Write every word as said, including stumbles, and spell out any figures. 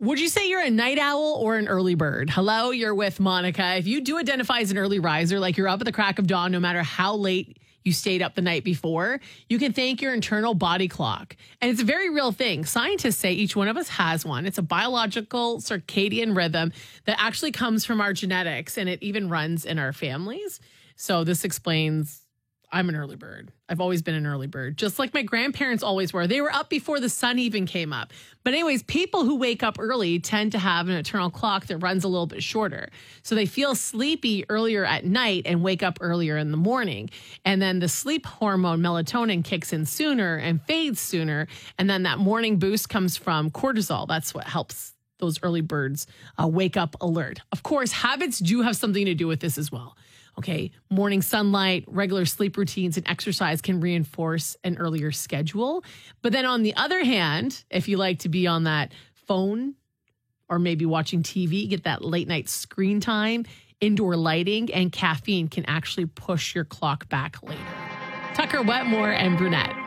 Would you say you're a night owl or an early bird? Hello, you're with Monica. If you do identify as an early riser, like you're up at the crack of dawn, no matter how late you stayed up the night before, you can thank your internal body clock. And it's a very real thing. Scientists say each one of us has one. It's a biological circadian rhythm that actually comes from our genetics, and it even runs in our families. So this explains I'm an early bird. I've always been an early bird, just like my grandparents always were. They were up before the sun even came up. But anyways, people who wake up early tend to have an internal clock that runs a little bit shorter. So they feel sleepy earlier at night and wake up earlier in the morning. And then the sleep hormone melatonin kicks in sooner and fades sooner. And then that morning boost comes from cortisol. That's what helps those early birds uh, wake up alert. Of course, habits do have something to do with this as well. Okay, morning sunlight, regular sleep routines, and exercise can reinforce an earlier schedule. But then on the other hand, if you like to be on that phone or maybe watching T V, get that late night screen time, indoor lighting, and caffeine can actually push your clock back later. Tucker Wetmore and Brunette.